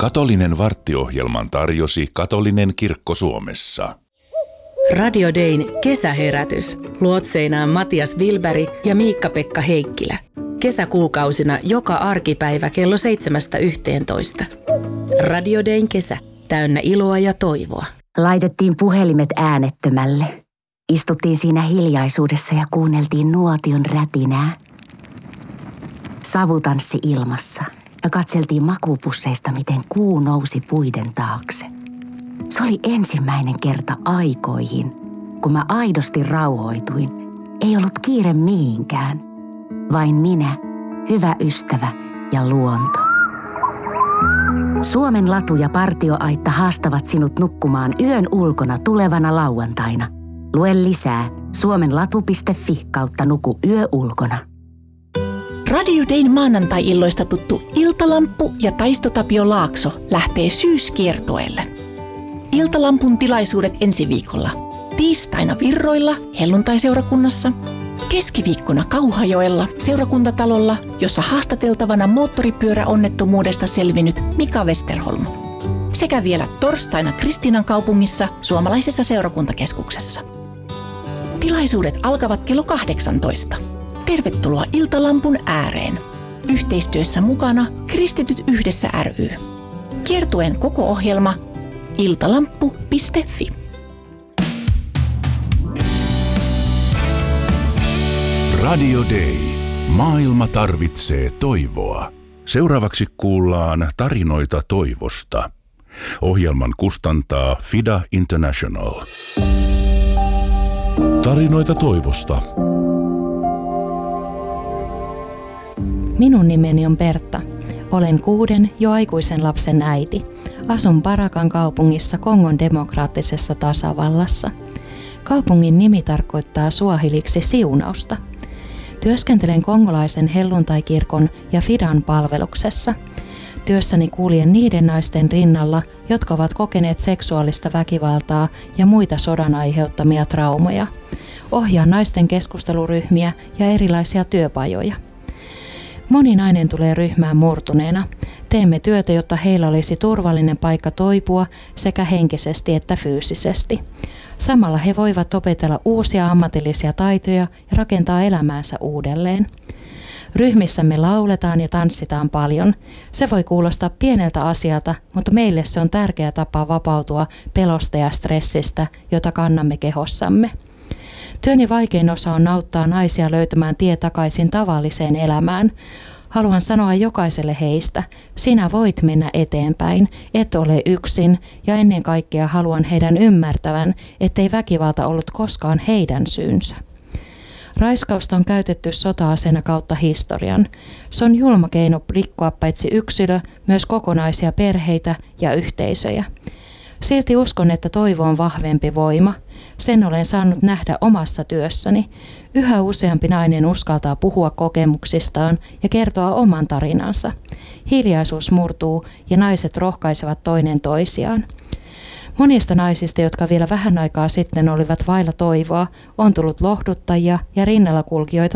Katolinen varttiohjelman tarjosi Katolinen kirkko Suomessa. Radio Dayn kesäherätys. Luotseinaan Matias Wilberg ja Miikka-Pekka Heikkilä. Kesäkuukausina joka arkipäivä kello 7:11. Radio Dayn kesä. Täynnä iloa ja toivoa. Laitettiin puhelimet äänettömälle. Istuttiin siinä hiljaisuudessa ja kuunneltiin nuotion rätinää. Savu tanssi ilmassa ja katseltiin makuupusseista, miten kuu nousi puiden taakse. Se oli ensimmäinen kerta aikoihin, kun mä aidosti rauhoituin. Ei ollut kiire mihinkään. Vain minä, hyvä ystävä ja luonto. Suomen latu ja partioaitta haastavat sinut nukkumaan yön ulkona tulevana lauantaina. Lue lisää suomenlatu.fi/nuku yö ulkona. Radio Dayn maanantai-illoista tuttu Iltalamppu ja Taisto Tapio Laakso lähtee syyskiertueelle. Iltalampun tilaisuudet ensi viikolla. Tiistaina Virroilla Helluntaiseurakunnassa, keskiviikkona Kauhajoella seurakuntatalolla, jossa haastateltavana moottoripyöräonnettomuudesta selvinnyt Mika Westerholm. Sekä vielä torstaina Kristiinan kaupungissa suomalaisessa seurakuntakeskuksessa. Tilaisuudet alkavat kello 18. Tervetuloa Iltalampun ääreen. Yhteistyössä mukana Kristityt yhdessä ry. Kiertueen koko ohjelma iltalamppu.fi. Radio Day. Maailma tarvitsee toivoa. Seuraavaksi kuullaan tarinoita toivosta. Ohjelman kustantaa FIDA International. Tarinoita toivosta. Minun nimeni on Bertta. Olen 6 jo aikuisen lapsen äiti. Asun Parakan kaupungissa Kongon demokraattisessa tasavallassa. Kaupungin nimi tarkoittaa suahiliksi siunausta. Työskentelen kongolaisen helluntaikirkon ja FIDAn palveluksessa. Työssäni kuljen niiden naisten rinnalla, jotka ovat kokeneet seksuaalista väkivaltaa ja muita sodan aiheuttamia traumoja. Ohjaan naisten keskusteluryhmiä ja erilaisia työpajoja. Moni nainen tulee ryhmään murtuneena. Teemme työtä, jotta heillä olisi turvallinen paikka toipua sekä henkisesti että fyysisesti. Samalla he voivat opetella uusia ammatillisia taitoja ja rakentaa elämäänsä uudelleen. Ryhmissämme lauletaan ja tanssitaan paljon. Se voi kuulostaa pieneltä asialta, mutta meille se on tärkeä tapa vapautua pelosta ja stressistä, jota kannamme kehossamme. Työni vaikein osa on auttaa naisia löytämään tie takaisin tavalliseen elämään. Haluan sanoa jokaiselle heistä, sinä voit mennä eteenpäin, et ole yksin ja ennen kaikkea haluan heidän ymmärtävän, ettei väkivalta ollut koskaan heidän syynsä. Raiskausta on käytetty sota-aseena kautta historian. Se on julma keino rikkoa paitsi yksilö, myös kokonaisia perheitä ja yhteisöjä. Silti uskon, että toivo on vahvempi voima. Sen olen saanut nähdä omassa työssäni. Yhä useampi nainen uskaltaa puhua kokemuksistaan ja kertoa oman tarinansa. Hiljaisuus murtuu ja naiset rohkaisevat toinen toisiaan. Monista naisista, jotka vielä vähän aikaa sitten olivat vailla toivoa, on tullut lohduttajia ja rinnallakulkijoita